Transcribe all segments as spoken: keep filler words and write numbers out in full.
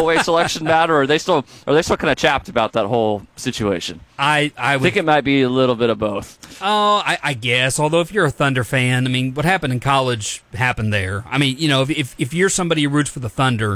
O A selection matter, or are they still are they still kind of chapped about that whole situation? I, I, I would, think it might be a little bit of both. Oh, I, I guess. Although if you're a Thunder fan, I mean, what happened in college happened there. I mean, you know, if if, if you're somebody who roots for the Thunder,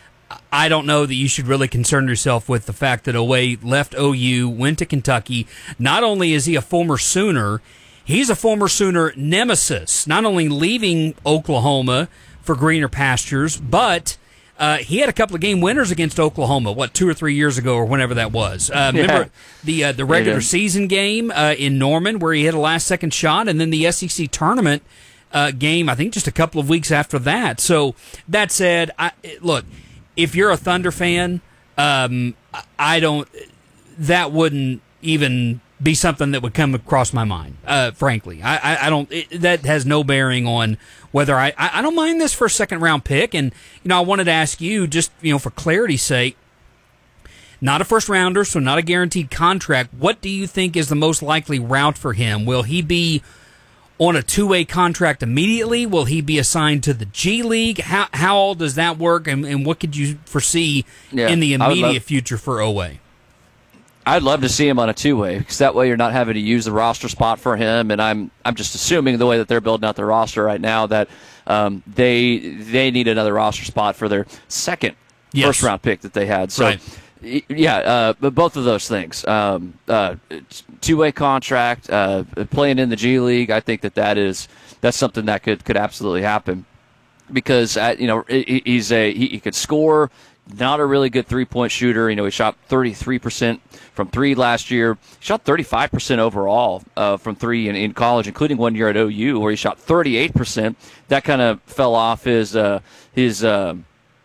I don't know that you should really concern yourself with the fact that Oweh left O U, went to Kentucky. Not only is he a former Sooner, he's a former Sooner nemesis. Not only leaving Oklahoma for greener pastures, but uh, he had a couple of game winners against Oklahoma, what, two or three years ago or whenever that was. Uh, yeah. Remember the uh, the regular season game uh, in Norman where he hit a last-second shot, and then the S E C tournament uh, game, I think just a couple of weeks after that. So that said, I, look, if you're a Thunder fan, um, I don't. That wouldn't even be something that would come across my mind. Uh, frankly, I, I, I don't. It, that has no bearing on whether I, I. I don't mind this for a second round pick, and you know, I wanted to ask you just you know for clarity's sake. Not a first rounder, so not a guaranteed contract. What do you think is the most likely route for him? Will he be on a two-way contract immediately? Will he be assigned to the G League? How how all does that work, and, and what could you foresee yeah, in the immediate love, future for Oweh? I'd love to see him on a two-way, because that way you're not having to use the roster spot for him, and I'm I'm just assuming the way that they're building out their roster right now that um, they they need another roster spot for their second yes. first-round pick that they had. So. Right. Yeah, uh, but both of those things. Um, uh, two-way contract, uh, playing in the G League. I think that that is that's something that could, could absolutely happen because uh, you know he's a he, he could score. Not a really good three-point shooter. You know, he shot thirty-three percent from three last year. He shot thirty-five percent overall uh, from three in, in college, including one year at O U where he shot thirty-eight percent. That kind of fell off his uh, his. Uh,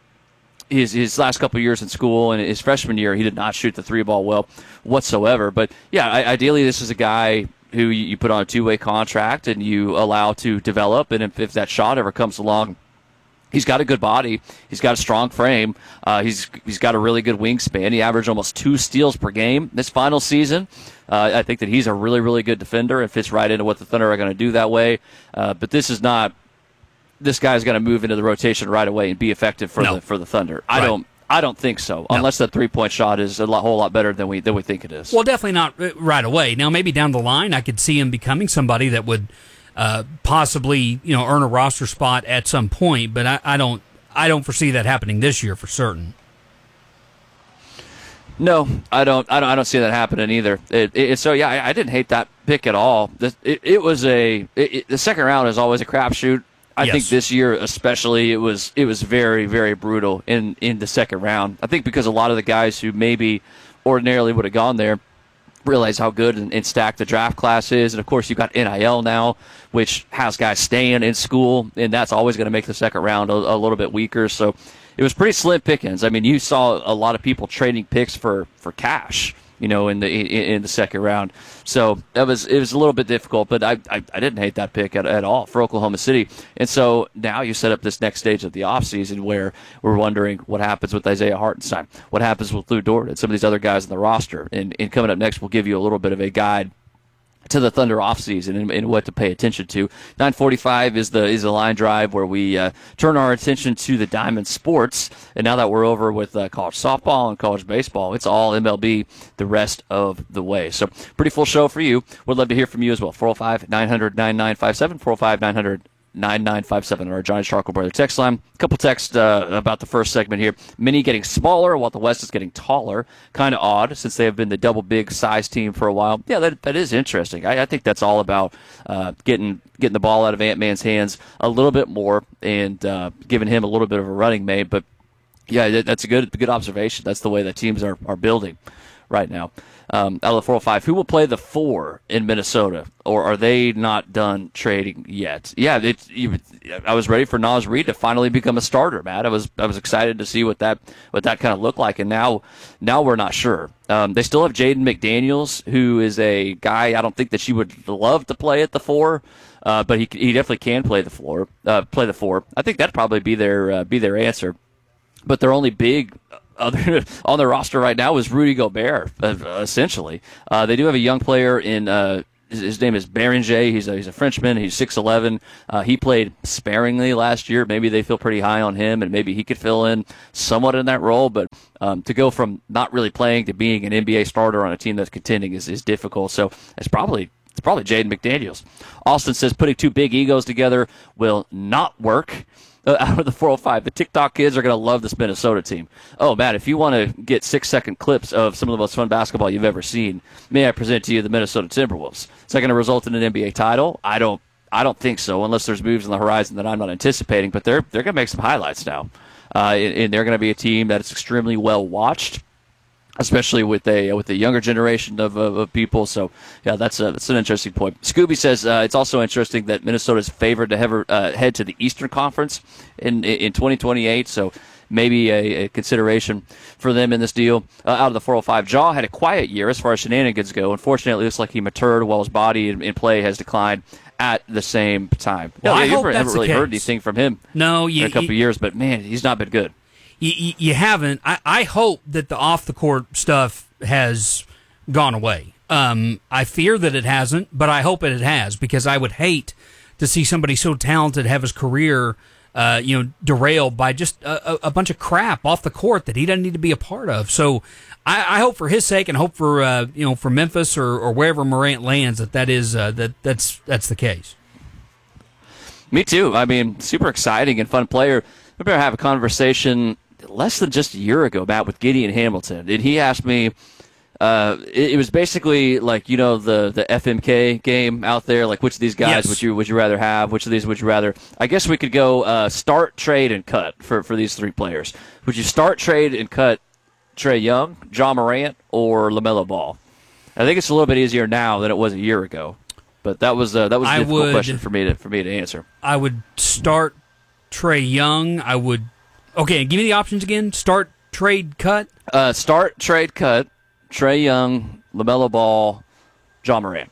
His, his last couple of years in school and his freshman year, he did not shoot the three ball well whatsoever. But, yeah, I, ideally this is a guy who you, you put on a two-way contract and you allow to develop. And if, if that shot ever comes along, he's got a good body. He's got a strong frame. Uh, he's He's got a really good wingspan. He averaged almost two steals per game this final season. Uh, I think that he's a really, really good defender and fits right into what the Thunder are going to do that way. Uh, but this is not – this guy's going to move into the rotation right away and be effective for no. the for the Thunder. I right. don't I don't think so. No. Unless that three point shot is a lot, whole lot better than we than we think it is. Well, definitely not right away. Now, maybe down the line, I could see him becoming somebody that would uh, possibly you know earn a roster spot at some point. But I, I don't I don't foresee that happening this year for certain. No, I don't. I don't. I don't see that happening either. It, it, so yeah, I, I didn't hate that pick at all. It, it, it was a it, it, the second round is always a crapshoot. I yes. think this year especially it was it was very, very brutal in, in the second round. I think because a lot of the guys who maybe ordinarily would have gone there realize how good and, and stacked the draft class is. And, of course, you've got N I L now, which has guys staying in school, and that's always going to make the second round a, a little bit weaker. So it was pretty slim pickings. I mean, you saw a lot of people trading picks for, for cash, you know, in the in, in the second round. So that was it was a little bit difficult, but I I, I didn't hate that pick at, at all for Oklahoma City. And so now you set up this next stage of the offseason where we're wondering what happens with Isaiah Hartenstein, what happens with Lou Dort and some of these other guys in the roster. And, and coming up next, we'll give you a little bit of a guide to the Thunder offseason and, and what to pay attention to. nine forty-five is the is the line drive where we uh, turn our attention to the Diamond Sports. And now that we're over with uh, college softball and college baseball, it's all M L B the rest of the way. So pretty full show for you. We'd love to hear from you as well. four oh five, nine hundred, ninety-nine fifty-seven, four oh five, nine hundred, ninety-nine fifty-seven, our Johnny Charcoal Brother text line. A couple texts uh, about the first segment here. Mini getting smaller while the West is getting taller. Kind of odd since they have been the double big size team for a while. Yeah, that that is interesting. I, I think that's all about uh, getting getting the ball out of Ant-Man's hands a little bit more and uh, giving him a little bit of a running mate. But yeah, that, that's a good good observation. That's the way that teams are, are building right now. Um, out of the four oh five, who will play the four in Minnesota, or are they not done trading yet? Yeah, it, I was ready for Naz Reid to finally become a starter, Matt. I was I was excited to see what that what that kind of looked like, and now now we're not sure. Um, they still have Jaden McDaniels, who is a guy I don't think that you would love to play at the four, uh, but he he definitely can play the floor, uh, play the four. I think that'd probably be their uh, be their answer, but their only big other on their roster right now is Rudy Gobert, uh, essentially. Uh, they do have a young player in uh, his, his name is Beringer. He's a, he's a Frenchman. He's six eleven. Uh, he played sparingly last year. Maybe they feel pretty high on him, and maybe he could fill in somewhat in that role. But um, to go from not really playing to being an N B A starter on a team that's contending is, is difficult. So it's probably it's probably Jaden McDaniels. Austin says putting two big egos together will not work. Uh, out of the four oh five, the TikTok kids are going to love this Minnesota team. Oh, Matt, if you want to get six-second clips of some of the most fun basketball you've ever seen, may I present to you the Minnesota Timberwolves? Is that going to result in an N B A title? I don't I don't think so, unless there's moves on the horizon that I'm not anticipating. But they're, they're going to make some highlights now. Uh, and, and they're going to be a team that is extremely well-watched, especially with a with the younger generation of, of, of people. So, yeah, that's a, that's an interesting point. Scooby says uh, it's also interesting that Minnesota is favored to have, uh, head to the Eastern Conference in in twenty twenty-eight. So maybe a, a consideration for them in this deal. Uh, out of the four oh five, Jaw had a quiet year as far as shenanigans go. Unfortunately, it looks like he matured while his body in, in play has declined at the same time. Well, no, I you hope haven't that's really the heard case. anything from him no, you, in a couple you, of years, but, man, he's not been good. You, you haven't. I, I hope that the off-the-court stuff has gone away. Um, I fear that it hasn't, but I hope it has, because I would hate to see somebody so talented have his career uh, you know, derailed by just a, a bunch of crap off the court that he doesn't need to be a part of. So I, I hope for his sake, and hope for uh, you know for Memphis or, or wherever Morant lands, that that is uh, that that's that's the case. Me too. I mean, super exciting and fun player. We better have a conversation less than just a year ago, Matt, with Gideon Hamilton. And he asked me, uh, it, it was basically like, you know, the, the F M K game out there, like which of these guys Yes. would you would you rather have? Which of these would you rather? I guess we could go uh, start, trade, and cut for, for these three players. Would you start, trade, and cut Trae Young, John Morant, or LaMelo Ball? I think it's a little bit easier now than it was a year ago. But that was uh, that was a I difficult would- question for me to for me to answer. I would start Trae Young. I would. Okay, give me the options again. Start, trade, cut. Uh, start, trade, cut, Trae Young, LaMelo Ball, John Morant.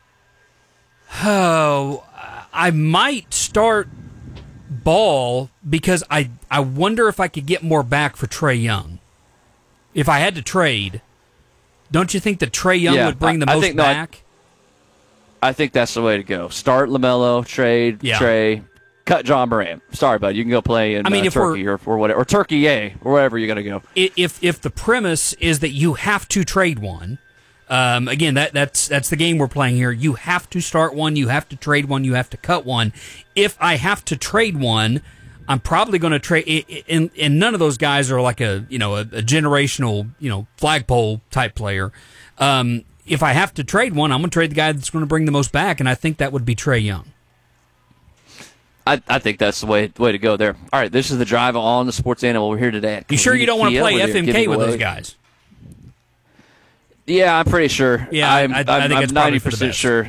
Oh, I might start Ball because I I wonder if I could get more back for Trae Young. If I had to trade, don't you think that Trae Young Yeah, would bring the I- I most think- no, I- back? I think that's the way to go. Start LaMelo, trade Yeah. Trae, cut John Morant. Sorry, bud. You can go play in I mean, uh, if we're- Turkey or, or whatever, or Turkey, yay, or wherever you're going to go. I- If if the premise is that you have to trade one, um, again that that's that's the game we're playing here. You have to start one, you have to trade one, you have to cut one. If I have to trade one, I'm probably going to trade. And, and none of those guys are like a you know a, a generational you know flagpole type player. Um, if I have to trade one, I'm going to trade the guy that's going to bring the most back, and I think that would be Trae Young. I, I think that's the way way to go there. All right, this is the drive on the Sports Animal. We're here today. At You sure you don't want to Kia, play where they're F M K giving with away- those guys? Yeah, I'm pretty sure. Yeah, I- I'm, I- I I'm, think I'm it's probably ninety for the percent best. sure.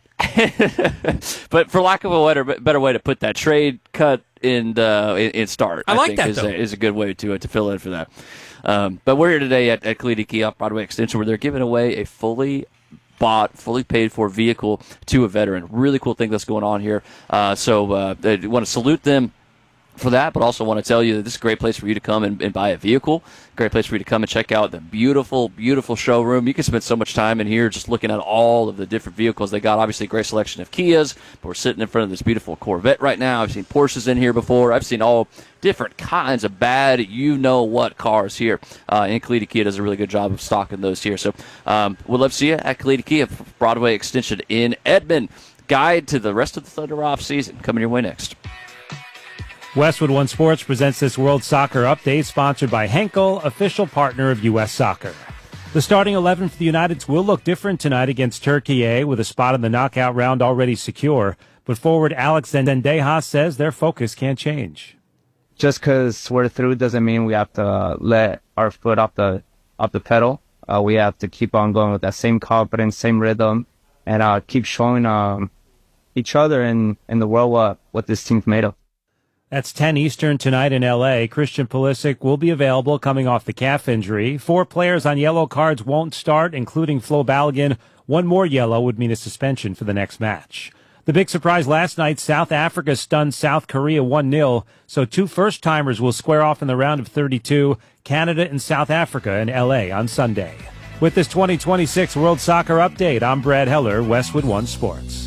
But for lack of a better, better way to put that, trade, cut, and uh, and start. I like think that, is though. a, is a good way to uh, to fill in for that. Um, but we're here today at, at Kalita Kia off Broadway Extension, where they're giving away a fully bought, fully paid for vehicle to a veteran. Really cool thing that's going on here. Uh, so uh, I want to salute them for that, but also want to tell you that this is a great place for you to come and, and buy a vehicle. Great place for you to come and check out the beautiful, beautiful showroom. You can spend so much time in here just looking at all of the different vehicles they got. Obviously, a great selection of Kias, but we're sitting in front of this beautiful Corvette right now. I've seen Porsches in here before. I've seen all different kinds of bad, you-know-what cars here. Uh, and Kalita Kia does a really good job of stocking those here. So um, we'd love to see you at Kalita Kia, Broadway Extension in Edmond. Guide to the rest of the Thunder off season coming your way next. Westwood One Sports presents this World Soccer Update, sponsored by Henkel, official partner of U S Soccer. The starting eleven for the Uniteds will look different tonight against Turkey A, with a spot in the knockout round already secure. But forward Alex Zendejas says their focus can't change. Just because we're through doesn't mean we have to let our foot off the off the pedal. Uh, we have to keep on going with that same confidence, same rhythm, and uh, keep showing um, each other and, and the world what, what this team's made of. That's ten Eastern tonight in L A. Christian Pulisic will be available coming off the calf injury. Four players on yellow cards won't start, including Flo Balogun. One more yellow would mean a suspension for the next match. The big surprise last night, South Africa stunned South Korea one nil, so two first-timers will square off in the round of thirty-two, Canada and South Africa in L A on Sunday. With this twenty twenty-six World Soccer Update, I'm Brad Heller, Westwood One Sports.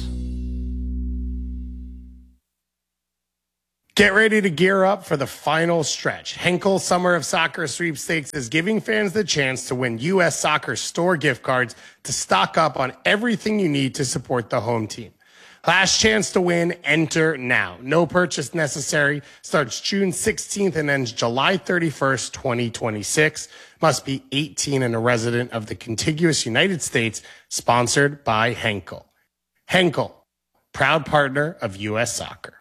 Get ready to gear up for the final stretch. Henkel Summer of Soccer Sweepstakes is giving fans the chance to win U S Soccer store gift cards to stock up on everything you need to support the home team. Last chance to win, enter now. No purchase necessary. Starts June sixteenth and ends July thirty-first, twenty twenty-six. Must be eighteen and a resident of the contiguous United States. Sponsored by Henkel. Henkel, proud partner of U S Soccer.